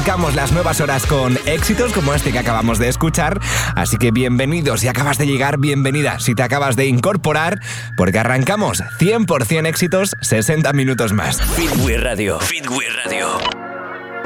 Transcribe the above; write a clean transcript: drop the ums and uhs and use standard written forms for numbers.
Arrancamos las nuevas horas con éxitos como este que acabamos de escuchar, así que bienvenidos si acabas de llegar, bienvenida si te acabas de incorporar, porque arrancamos 100% éxitos, 60 minutos más. Feedway Radio. Feedway Radio.